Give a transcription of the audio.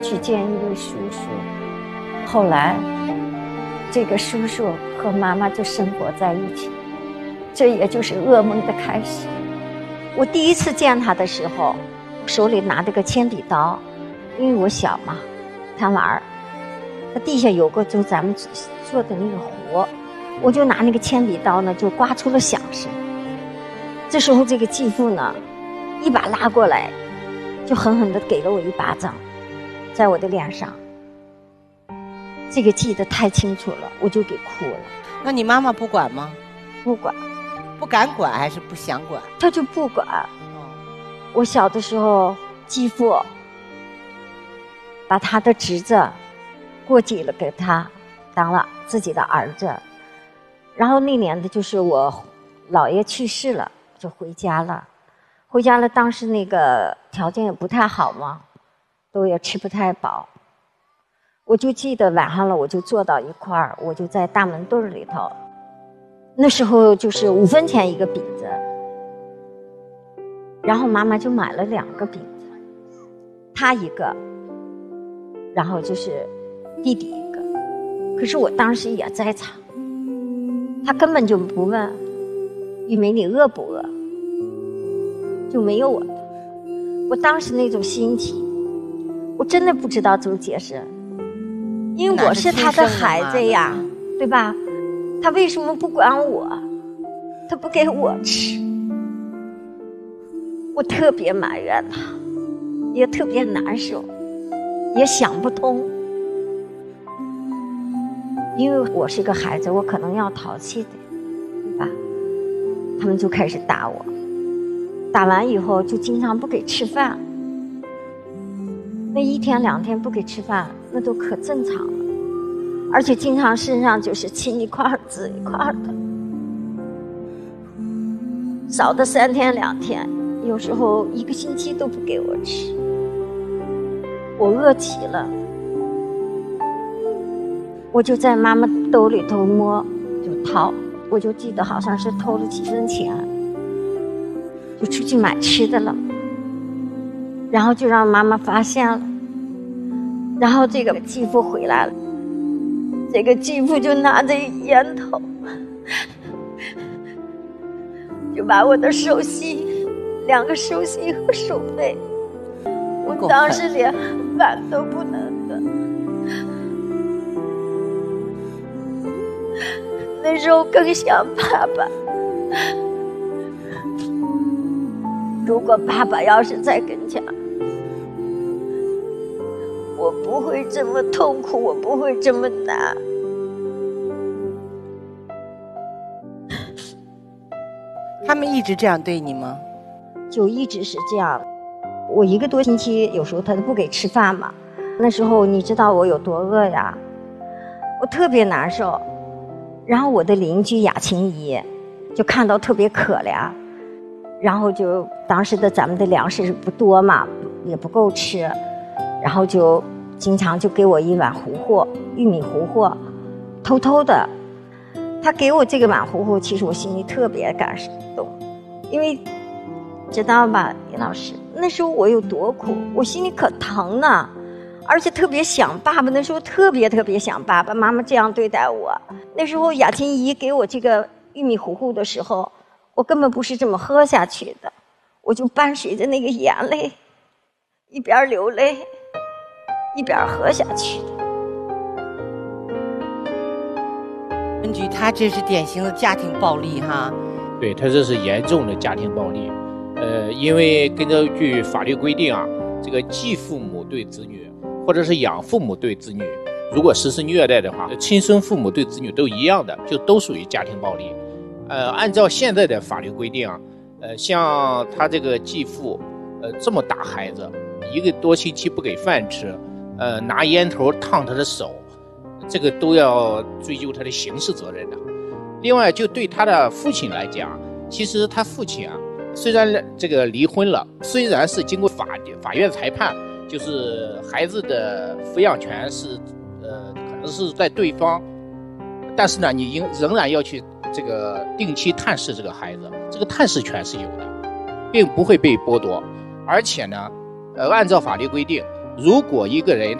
去见一位叔叔。后来这个叔叔和妈妈就生活在一起，这也就是噩梦的开始。我第一次见他的时候，手里拿着个铅笔刀，因为我小嘛，贪玩儿。他地下有个就咱们做的那个活，我就拿那个铅笔刀呢，就刮出了响声。这时候这个继父呢，一把拉过来，就狠狠地给了我一巴掌，在我的脸上。这个记得太清楚了，我就给哭了。 那你妈妈不管吗？ 不管， 不敢管还是不想管？ 他就不管。我小的时候，继父把他的侄子过继了给他，当了自己的儿子。然后那年的就是我姥爷去世了，就回家了。回家了，当时那个条件也不太好嘛，都也吃不太饱。我就记得晚上了，我就坐到一块儿，我就在大门墩里头。那时候就是5分钱一个饼子，然后妈妈就买了2个饼子，她一个，然后就是弟弟一个。可是我当时也在场，他根本就不问玉梅你饿不饿，就没有我的。我当时那种心情，我真的不知道怎么解释，因为我是他的孩子呀，对吧？他为什么不管我？他不给我吃，我特别埋怨他，也特别难受，也想不通。因为我是个孩子，我可能要淘气的，对吧？他们就开始打我，打完以后就经常不给吃饭，那1天2天不给吃饭，那都可正常了。而且经常身上就是青一块紫一块的，少的3天2天，有时候1个星期都不给我吃，我饿极了，我就在妈妈兜里头摸，就掏，我就记得好像是偷了几分钱，就出去买吃的了，然后就让妈妈发现了，然后这个继父回来了。这个继父就拿着烟头，就把我的手心，2个手心和手背，我当时连饭都不能的。那时候更想爸爸，如果爸爸要是在跟前，我不会这么痛苦，我不会这么难。 他们一直这样对你吗？ 就一直是这样。我1个多星期，有时候他都不给吃饭嘛。那时候你知道我有多饿呀，我特别难受。然后我的邻居雅琴姨就看到特别可怜，然后就当时的咱们的粮食不多嘛，也不够吃。然后就经常就给我1碗糊糊，玉米糊糊，偷偷的。他给我这个碗糊糊，其实我心里特别感动，因为知道吧，李老师，那时候我有多苦，我心里可疼呢，而且特别想爸爸。那时候特别想爸爸，妈妈这样对待我。那时候雅琴姨给我这个玉米糊糊的时候，我根本不是这么喝下去的，我就伴随着那个眼泪，一边流泪一边喝下去的。 文菊，他这是典型的家庭暴力哈。 对，他这是严重的家庭暴力。因为根据法律规定啊，这个继父母对子女，或者是养父母对子女，如果实施虐待的话，亲生父母对子女都一样的，就都属于家庭暴力。按照现在的法律规定啊，像他这个继父，这么打孩子，1个多星期不给饭吃，拿烟头烫他的手，这个都要追究他的刑事责任的。另外，就对他的父亲来讲，其实他父亲啊，虽然这个离婚了，虽然是经过法院裁判，就是孩子的抚养权是可能是在对方，但是呢，你仍然要去这个定期探视这个孩子，这个探视权是有的，并不会被剥夺。而且呢，按照法律规定， 如果一个人